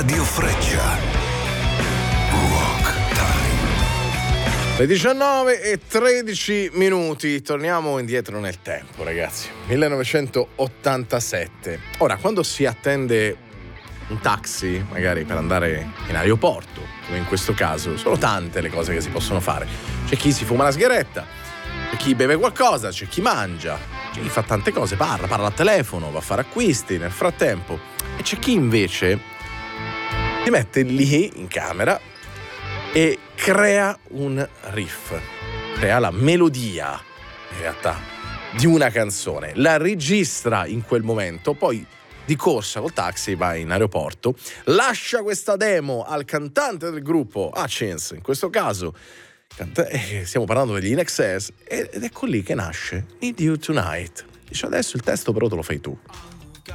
Radio Freccia. Rock Time. Le 19:13, torniamo indietro nel tempo, ragazzi. 1987. Ora, quando si attende un taxi, magari per andare in aeroporto, come in questo caso, sono tante le cose che si possono fare. C'è chi si fuma la sigaretta, c'è chi beve qualcosa, c'è chi mangia, c'è chi fa tante cose, parla al telefono, va a fare acquisti nel frattempo, e c'è chi invece si mette lì in camera e crea un riff, crea la melodia, in realtà, di una canzone, la registra in quel momento, poi di corsa col taxi va in aeroporto, lascia questa demo al cantante del gruppo, Hutchins in questo caso, stiamo parlando degli In Excess, ed ecco lì che nasce Need You Tonight. Dice: adesso il testo però te lo fai tu.